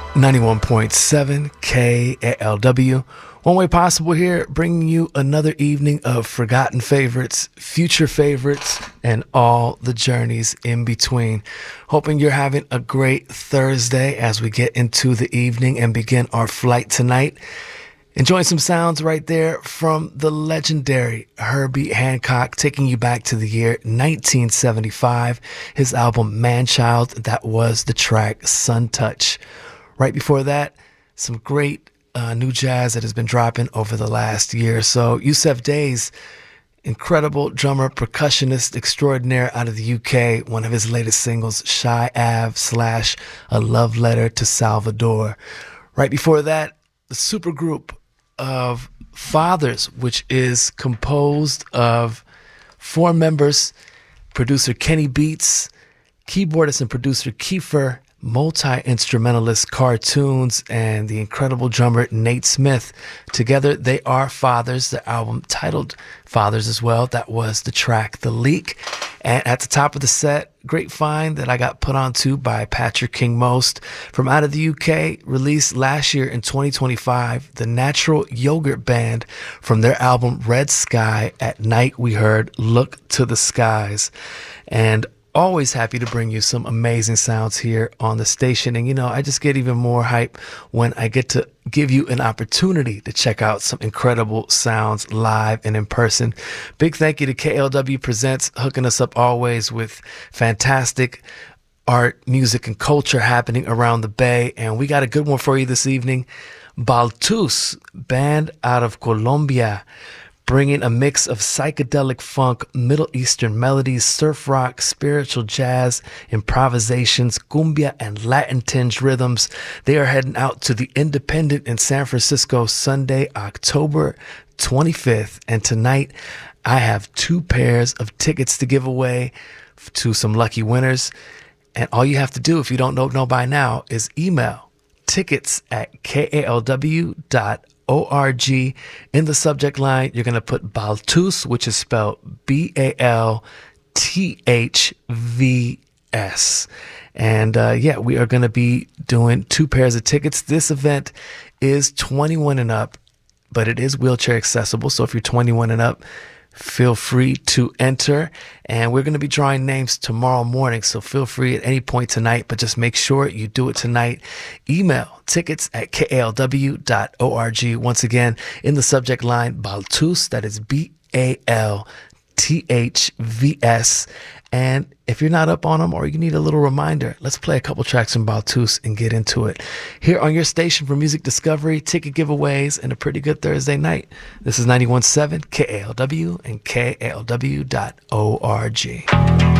91.7 KALW. One Way Possible here, bringing you another evening of forgotten favorites, future favorites, and all the journeys in between. Hoping you're having a great Thursday as we get into the evening and begin our flight tonight. Enjoying some sounds right there from the legendary Herbie Hancock, taking you back to the year 1975. His album Man-Child, that was the track Sun Touch. Right before that, some great new jazz that has been dropping over the last year or so. Yusef Day's incredible drummer, percussionist extraordinaire out of the UK. One of his latest singles, Shy Ave / A Love Letter to Salvador. Right before that, the supergroup of Fathers, which is composed of 4 members: producer Kenny Beats, keyboardist and producer Kiefer, multi-instrumentalist Cartoons, and the incredible drummer Nate Smith. Together they are Fathers, the album titled Fathers as well. That was the track The Leak. And at the top of the set, great find that I got put onto by Patrick King Most from out of the UK, released last year in 2025, the Natural Yogurt Band. From their album Red Sky at Night, we heard Look to the Skies. And always happy to bring you some amazing sounds here on the station. And, you know, I just get even more hype when I get to give you an opportunity to check out some incredible sounds live and in person. Big thank you to KLW Presents, hooking us up always with fantastic art, music, and culture happening around the Bay. And we got a good one for you this evening. Baltus, band out of Colombia, bringing a mix of psychedelic funk, Middle Eastern melodies, surf rock, spiritual jazz, improvisations, cumbia, and Latin-tinged rhythms. They are heading out to the Independent in San Francisco Sunday, October 25th. And tonight, I have 2 pairs of tickets to give away to some lucky winners. And all you have to do, if you don't know by now, is email tickets@kalw.org. In the subject line, you're going to put Baltus, which is spelled BALTHVS. And we are going to be doing 2 pairs of tickets. This event is 21 and up, but it is wheelchair accessible. So if you're 21 and up, feel free to enter. And we're going to be drawing names tomorrow morning, so feel free at any point tonight, but just make sure you do it tonight. Email tickets@kalw.org. Once again, in the subject line, Baltus, that is BALTHVS. And if you're not up on them or you need a little reminder, let's play a couple tracks from Baltus and get into it. Here on your station for music discovery, ticket giveaways, and a pretty good Thursday night. This is 91.7 KALW and KALW.org.